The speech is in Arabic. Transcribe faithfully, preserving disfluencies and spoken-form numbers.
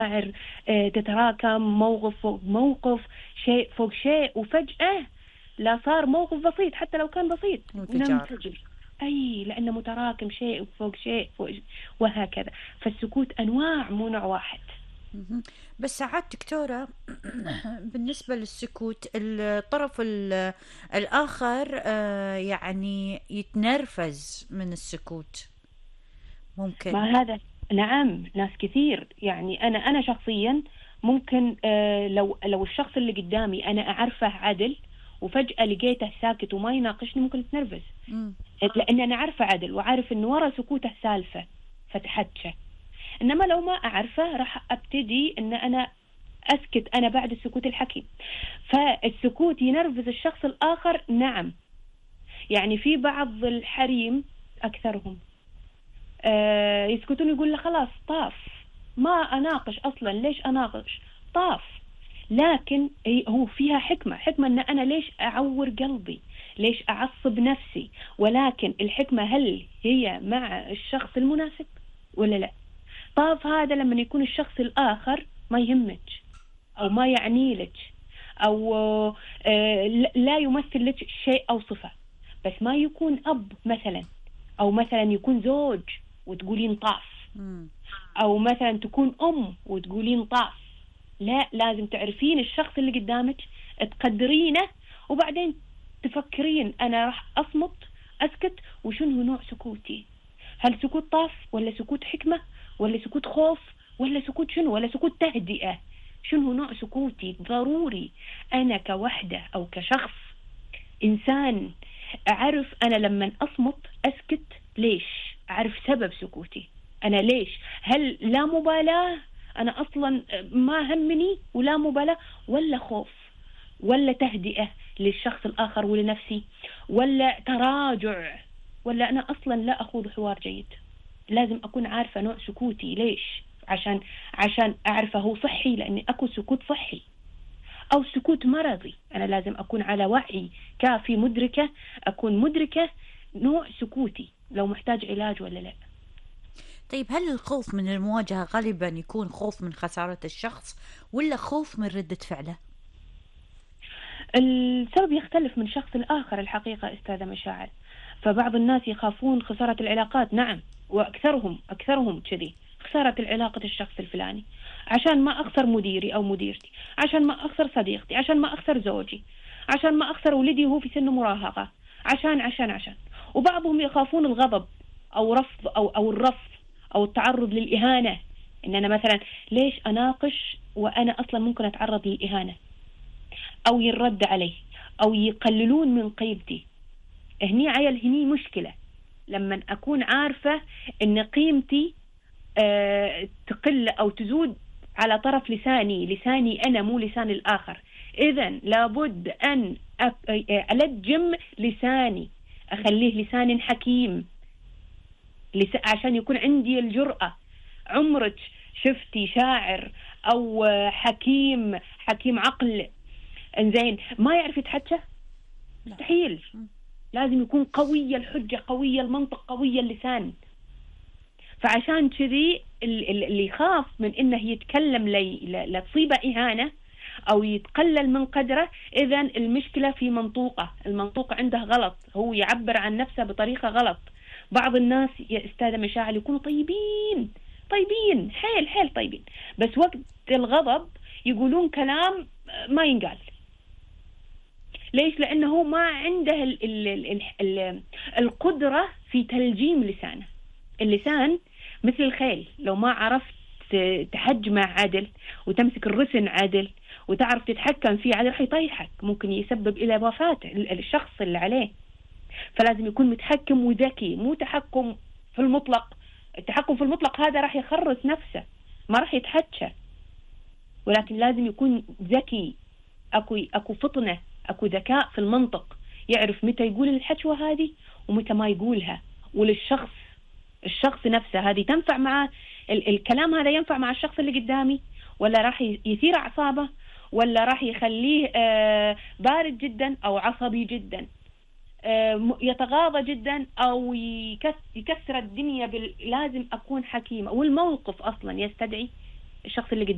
مشاعر آه، تتراكم، موقف فوق موقف، شيء فوق شيء، وفجأة لا صار موقف بسيط حتى لو كان بسيط انفجار. ننفجر. أي لأنه متراكم شيء فوق شيء فوق ش- وهكذا. فالسكوت أنواع مو نوع واحد. مهم. بس ساعات دكتورة بالنسبة للسكوت الطرف ال- الآخر آه، يعني يتنرفز من السكوت ممكن. ما هذا نعم، ناس كثير. يعني أنا أنا شخصيا ممكن آه، لو لو الشخص اللي قدامي أنا أعرفه عدل وفجأة لقيته ساكت وما يناقشني ممكن أتنرفز، مم. لأن أنا عارفة عدل وعارف إنه ورا سكوته سالفة فتحتشه. إنما لو ما أعرفه راح أبتدي إن أنا أسكت أنا بعد السكوت الحكيم. فالسكوت ينرفز الشخص الآخر، نعم. يعني في بعض الحريم أكثرهم آه يسكتون، يقول له خلاص طاف، ما أناقش أصلا، ليش أناقش؟ طاف. لكن هي- هو فيها حكمة، حكمة أن أنا ليش أعور قلبي، ليش أعصب نفسي، ولكن الحكمة هل هي مع الشخص المناسب ولا لا؟ طاف هذا لما يكون الشخص الآخر ما يهمك أو ما يعني لك أو آه، لا يمثل لك شيء أو صفة، بس ما يكون أب مثلا، أو مثلا يكون زوج وتقولين طاف، مم. أو مثلا تكون أم وتقولين طاف. لا، لازم تعرفين الشخص اللي قدامك، تقدرينه، وبعدين تفكرين أنا راح أصمت أسكت وشنو نوع سكوتي. هل سكوت طاف ولا سكوت حكمة ولا سكوت خوف ولا سكوت شنو ولا سكوت تهدئة؟ شنو نوع سكوتي؟ ضروري أنا كوحدة أو كشخص إنسان أعرف أنا لما أصمت أسكت ليش، أعرف سبب سكوتي أنا ليش. هل لا مبالاة، أنا أصلا ما همني ولا مبالاة، ولا خوف ولا تهدئة للشخص الآخر ولنفسي، ولا تراجع، ولا أنا أصلا لا أخوض حوار جيد. لازم أكون عارفة نوع سكوتي ليش، عشان عشان أعرفه هو صحي، لأني أكو سكوت صحي أو سكوت مرضي. أنا لازم أكون على وعي كافي، مدركة، أكون مدركة نوع سكوتي لو محتاج علاج ولا لا. طيب هل الخوف من المواجهة غالبا يكون خوف من خسارة الشخص ولا خوف من ردة فعله؟ السبب يختلف من شخص لآخر الحقيقة أستاذة مشاعر. فبعض الناس يخافون خسارة العلاقات، نعم، وأكثرهم أكثرهم كذي، خسارة العلاقة الشخص الفلاني، عشان ما أخسر مديري أو مديرتي، عشان ما أخسر صديقتي، عشان ما أخسر زوجي، عشان ما أخسر ولدي وهو في سن مراهقة، عشان عشان عشان وبعضهم يخافون الغضب أو رفض أو أو الرفض أو التعرض للإهانة. إن أنا مثلا ليش أناقش وأنا أصلا ممكن أتعرض للإهانة أو يرد علي أو يقللون من قيمتي. هني عيل هني مشكلة، لما أكون عارفة أن قيمتي آه تقل أو تزود على طرف لساني، لساني أنا مو لسان الآخر. إذن لابد أن ألجم لساني، أخليه لسان حكيم، لس... عشان يكون عندي الجرأة. عمرك شفتي شاعر أو حكيم حكيم عقل انزين ما يعرف يتحكى؟ مستحيل. لازم يكون قوي الحجة، قوي المنطق، قوي اللسان. فعشان كذي اللي يخاف من انه يتكلم لا تصيبه اهانة او يتقلل من قدره، اذا المشكلة في منطوقه، المنطوق عنده غلط، هو يعبر عن نفسه بطريقة غلط. بعض الناس يا استاذة مشاعر يكونوا طيبين طيبين حيل حيل طيبين، بس وقت الغضب يقولون كلام ما ينقال. ليش؟ لأنه هو ما عنده ال ال ال ال القدرة في تلجيم لسانه. اللسان مثل الخيل، لو ما عرفت تحجمه عدل وتمسك الرسن عدل وتعرف تتحكم فيه عدل راح يطيحك، ممكن يسبب إلى وفاة الشخص اللي عليه. فلازم يكون متحكم وذكي، مو تحكم في المطلق. التحكم في المطلق هذا راح يخرس نفسه، ما راح يتحكى. ولكن لازم يكون ذكي، أكو أكو فطنة، أكو ذكاء في المنطق، يعرف متى يقول الحشوة هذه ومتى ما يقولها. وللشخص الشخص نفسه هذه تنفع مع ال الكلام هذا ينفع مع الشخص اللي قدامي، ولا راح يثير أعصابه، ولا راح يخليه آه بارد جدا أو عصبي جدا، آه يتغاضى جدا أو يكسر الدنيا. لازم أكون حكيمة، والموقف أصلا يستدعي الشخص اللي قدامي